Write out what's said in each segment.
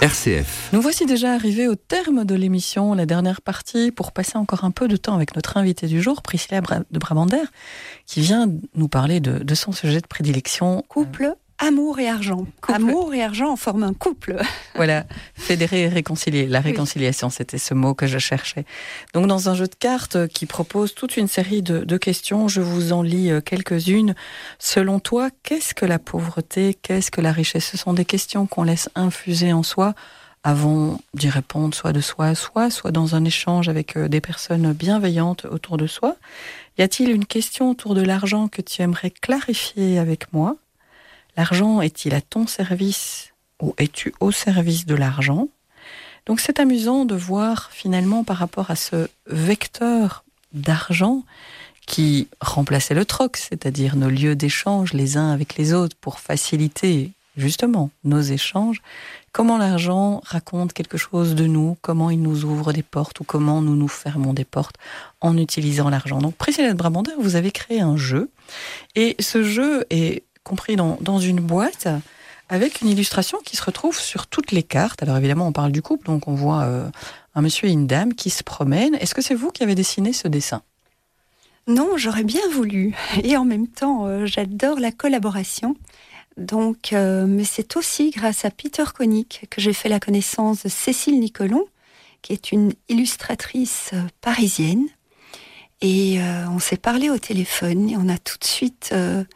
RCF. Nous voici déjà arrivés au terme de l'émission, la dernière partie, pour passer encore un peu de temps avec notre invitée du jour, Priscilla de Brabander, qui vient nous parler de son sujet de prédilection. Couple, amour et argent. Amour et argent forment un couple. Voilà, fédérer et réconcilier. La réconciliation, c'était ce mot que je cherchais. Donc dans un jeu de cartes qui propose toute une série de questions, je vous en lis quelques-unes. Selon toi, qu'est-ce que la pauvreté? Qu'est-ce que la richesse? Ce sont des questions qu'on laisse infuser en soi avant d'y répondre, soit de soi à soi, soit dans un échange avec des personnes bienveillantes autour de soi. Y a-t-il une question autour de l'argent que tu aimerais clarifier avec moi? L'argent est-il à ton service ou es-tu au service de l'argent? Donc c'est amusant de voir finalement par rapport à ce vecteur d'argent qui remplaçait le troc, c'est-à-dire nos lieux d'échange les uns avec les autres pour faciliter justement nos échanges, comment l'argent raconte quelque chose de nous, comment il nous ouvre des portes ou comment nous nous fermons des portes en utilisant l'argent. Donc Priscilla de Brabander, vous avez créé un jeu et ce jeu est compris dans une boîte avec une illustration qui se retrouve sur toutes les cartes. Alors évidemment, on parle du couple, donc on voit un monsieur et une dame qui se promènent. Est-ce que c'est vous qui avez dessiné ce dessin? Non, j'aurais bien voulu. Et en même temps, j'adore la collaboration. Donc, mais c'est aussi grâce à Peter Koenig que j'ai fait la connaissance de Cécile Nicolon, qui est une illustratrice parisienne. Et on s'est parlé au téléphone et on a tout de suite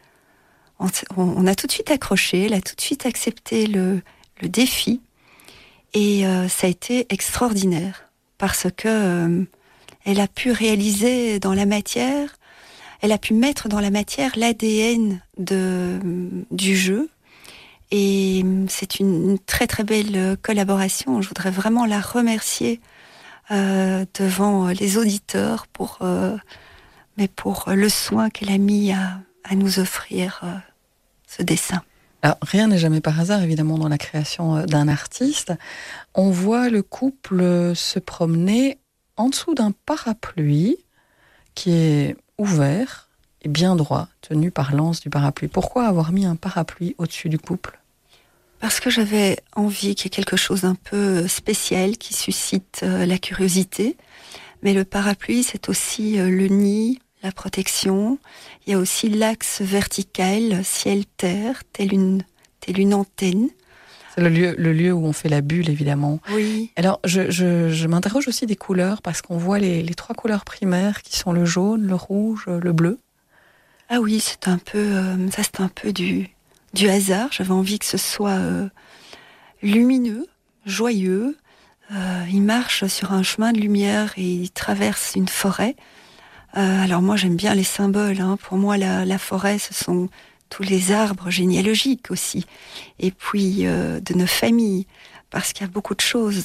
accroché, elle a tout de suite accepté le défi et ça a été extraordinaire parce que elle a pu réaliser dans la matière, elle a pu mettre dans la matière l'ADN du jeu et c'est une très très belle collaboration. Je voudrais vraiment la remercier devant les auditeurs pour le soin qu'elle a mis à nous offrir ce dessin. Alors, rien n'est jamais par hasard, évidemment, dans la création d'un artiste. On voit le couple se promener en dessous d'un parapluie qui est ouvert et bien droit, tenu par l'anse du parapluie. Pourquoi avoir mis un parapluie au-dessus du couple? Parce que j'avais envie qu'il y ait quelque chose d'un peu spécial qui suscite la curiosité. Mais le parapluie, c'est aussi le nid, la protection. Il y a aussi l'axe vertical, ciel-terre, telle une antenne. C'est le lieu où on fait la bulle, évidemment. Oui. Alors, je m'interroge aussi des couleurs, parce qu'on voit les trois couleurs primaires qui sont le jaune, le rouge, le bleu. Ah oui, c'est un peu du hasard. J'avais envie que ce soit lumineux, joyeux. Il marche sur un chemin de lumière et il traverse une forêt. Alors moi j'aime bien les symboles, hein. Pour moi la forêt ce sont tous les arbres généalogiques aussi, et puis de nos familles, parce qu'il y a beaucoup de choses,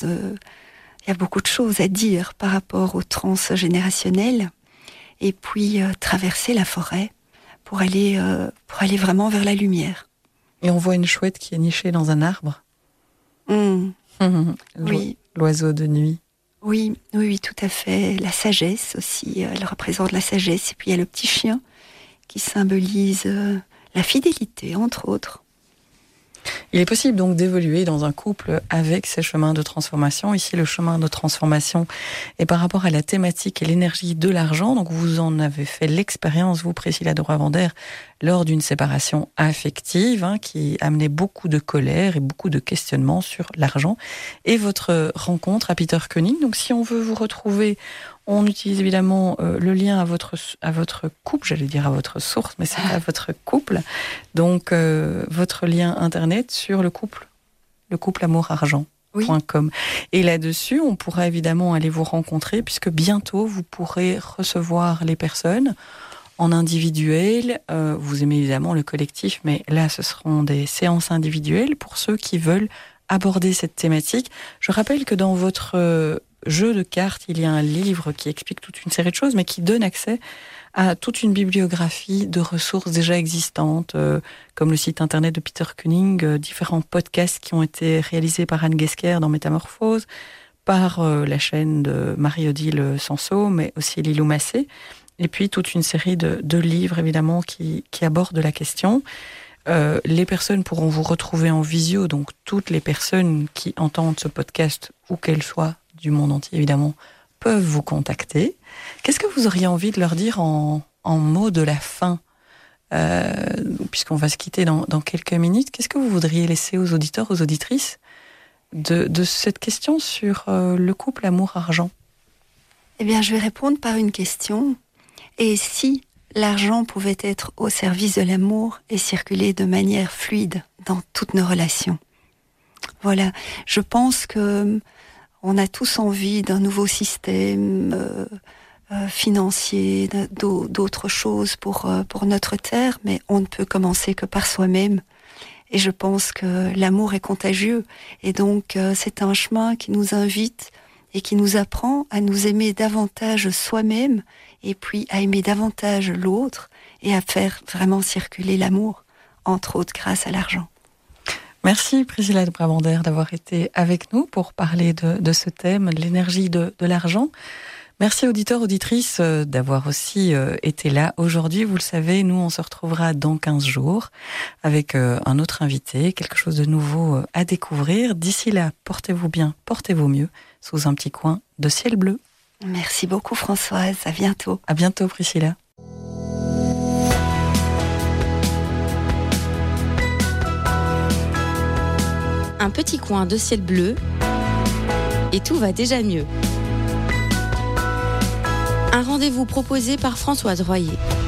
à dire par rapport au transgénérationnel, et puis traverser la forêt pour aller vraiment vers la lumière. Et on voit une chouette qui est nichée dans un arbre. Oui. L'oiseau de nuit. Oui, tout à fait. La sagesse aussi, elle représente la sagesse. Et puis il y a le petit chien qui symbolise la fidélité, entre autres. Il est possible donc d'évoluer dans un couple avec ces chemins de transformation. Ici, le chemin de transformation est par rapport à la thématique et l'énergie de l'argent. Donc, vous en avez fait l'expérience, vous, Priscilla de Brabander, lors d'une séparation affective qui amenait beaucoup de colère et beaucoup de questionnements sur l'argent. Et votre rencontre à Peter Koenig. Donc, si on veut vous retrouver, on utilise évidemment le lien à votre couple, j'allais dire à votre source, mais c'est à votre couple. Donc, votre lien internet sur le couple amour-argent.com. Oui. Et là-dessus, on pourra évidemment aller vous rencontrer, puisque bientôt, vous pourrez recevoir les personnes en individuel. Vous aimez évidemment le collectif, mais là, ce seront des séances individuelles pour ceux qui veulent aborder cette thématique. Je rappelle que dans votre jeu de cartes, il y a un livre qui explique toute une série de choses, mais qui donne accès à toute une bibliographie de ressources déjà existantes, comme le site internet de Peter Koenig, différents podcasts qui ont été réalisés par Anne Guesquer dans Métamorphose, par la chaîne de Marie-Odile Sanso, mais aussi Lilou Massé, et puis toute une série de livres, évidemment, qui abordent la question. Les personnes pourront vous retrouver en visio, donc toutes les personnes qui entendent ce podcast, où qu'elles soient, du monde entier évidemment, peuvent vous contacter. Qu'est-ce que vous auriez envie de leur dire en mots de la fin, puisqu'on va se quitter dans quelques minutes? Qu'est-ce que vous voudriez laisser aux auditeurs, aux auditrices de cette question sur le couple amour-argent? Eh bien, je vais répondre par une question. Et si l'argent pouvait être au service de l'amour et circuler de manière fluide dans toutes nos relations? Voilà, je pense que on a tous envie d'un nouveau système financier, d'autres choses pour notre terre, mais on ne peut commencer que par soi-même. Et je pense que l'amour est contagieux. Et donc, c'est un chemin qui nous invite et qui nous apprend à nous aimer davantage soi-même et puis à aimer davantage l'autre et à faire vraiment circuler l'amour, entre autres grâce à l'argent. Merci Priscilla de Brabander d'avoir été avec nous pour parler de ce thème, l'énergie de l'argent. Merci auditeurs, auditrices d'avoir aussi été là aujourd'hui. Vous le savez, nous on se retrouvera dans 15 jours avec un autre invité, quelque chose de nouveau à découvrir. D'ici là, portez-vous bien, portez-vous mieux sous un petit coin de ciel bleu. Merci beaucoup Françoise, à bientôt. À bientôt Priscilla. Un petit coin de ciel bleu et tout va déjà mieux. Un rendez-vous proposé par Françoise Royer.